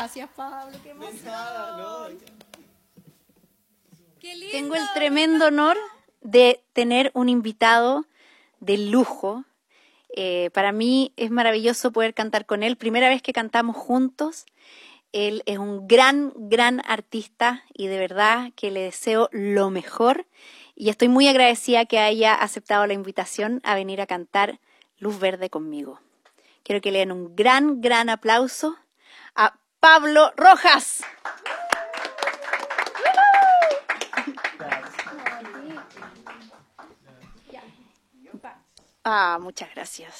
Gracias, Pablo, qué emoción. Qué lindo. Tengo el tremendo honor de tener un invitado de lujo. Para mí es maravilloso poder cantar con él. Primera vez que cantamos juntos. Él es un gran, gran artista y de verdad que le deseo lo mejor. Y estoy muy agradecida que haya aceptado la invitación a venir a cantar Luz Verde conmigo. Quiero que le den un gran, gran aplauso a Pablo Rojas. Muchas gracias.